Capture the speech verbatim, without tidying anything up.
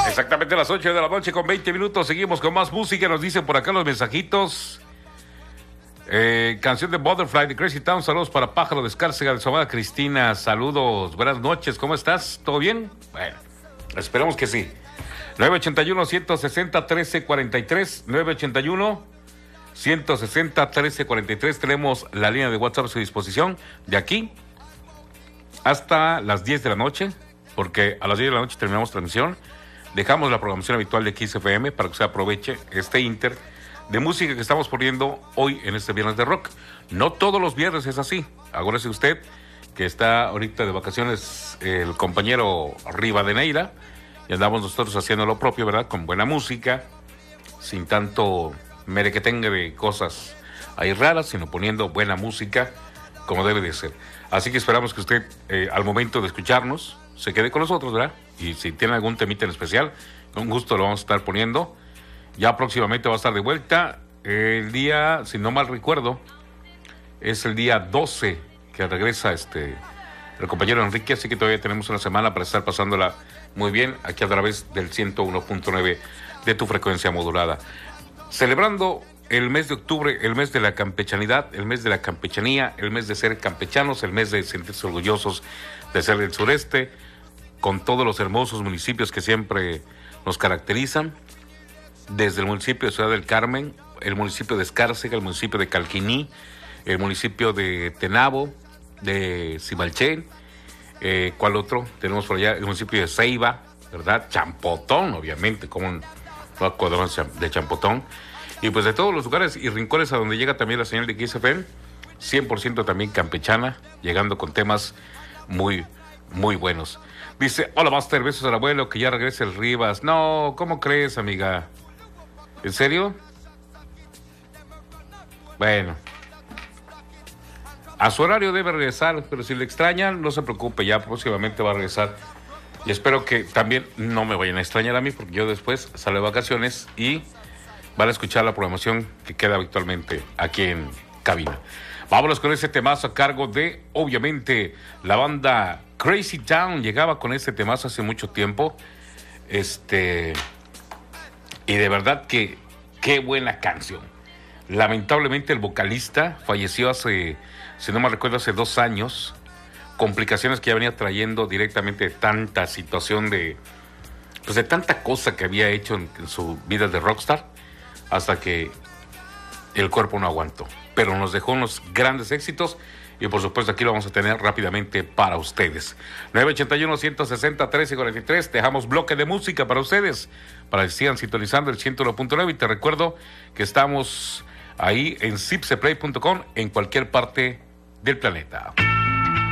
Exactamente a las ocho de la noche con veinte minutos. Seguimos con más música. Nos dicen por acá los mensajitos. Eh, canción de Butterfly de Crazy Town. Saludos para Pájaro de Escárcega de su amada Cristina. Saludos, buenas noches. ¿Cómo estás? ¿Todo bien? Bueno, esperamos que sí. nueve ochenta y uno, ciento sesenta, trece cuarenta y tres. nueve ochenta y uno, ciento sesenta, trece cuarenta y tres. Tenemos la línea de WhatsApp a su disposición de aquí hasta las diez de la noche, porque a las diez de la noche terminamos transmisión. Dejamos la programación habitual de Kiss F M para que se aproveche este inter de música que estamos poniendo hoy en este viernes de rock. No todos los viernes es así. Acuérdese usted que está ahorita de vacaciones el compañero Rivadeneira y andamos nosotros haciendo lo propio, ¿verdad? Con buena música, sin tanto merequetengue de cosas ahí raras, sino poniendo buena música como debe de ser. Así que esperamos que usted, eh, al momento de escucharnos, se quede con nosotros, ¿verdad? Y si tiene algún temita en especial, con gusto lo vamos a estar poniendo. Ya próximamente va a estar de vuelta. El día, si no mal recuerdo, es el día doce que regresa este el compañero Enrique, así que todavía tenemos una semana para estar pasándola muy bien aquí a través del ciento uno punto nueve de tu frecuencia modulada. Celebrando el mes de octubre, el mes de la campechanidad, el mes de la campechanía, el mes de ser campechanos, el mes de sentirse orgullosos de ser del sureste, con todos los hermosos municipios que siempre nos caracterizan, desde el municipio de Ciudad del Carmen, el municipio de Escárcega, el municipio de Calquiní, el municipio de Tenabo, de Cimalché, eh, ¿cuál otro? Tenemos por allá el municipio de Ceiba, ¿verdad? Champotón, obviamente, como no acordamos de Champotón, y pues de todos los lugares y rincones a donde llega también la señal de Kiss F M, cien por ciento también campechana, llegando con temas muy, muy buenos. Dice, hola Master, besos al abuelo, que ya regrese el Rivas. No, ¿cómo crees, amiga? ¿En serio? Bueno, a su horario debe regresar, pero si le extrañan, no se preocupe, ya próximamente va a regresar. Y espero que también no me vayan a extrañar a mí, porque yo después salgo de vacaciones y van a escuchar la programación que queda habitualmente aquí en cabina. Vámonos con ese temazo a cargo de, obviamente, la banda Crazy Town. Llegaba con ese temazo hace mucho tiempo. Este... Y de verdad que qué buena canción. Lamentablemente el vocalista falleció hace, si no me recuerdo, hace dos años. Complicaciones que ya venía trayendo directamente de tanta situación de... Pues de tanta cosa que había hecho en, en su vida de rockstar. Hasta que el cuerpo no aguantó. Pero nos dejó unos grandes éxitos. Y por supuesto aquí lo vamos a tener rápidamente para ustedes. nueve ochenta y uno, ciento sesenta, trece cuarenta y tres. Dejamos bloque de música para ustedes, para que sigan sintonizando el ciento uno punto nueve. Y te recuerdo que estamos ahí en zipseplay punto com en cualquier parte del planeta.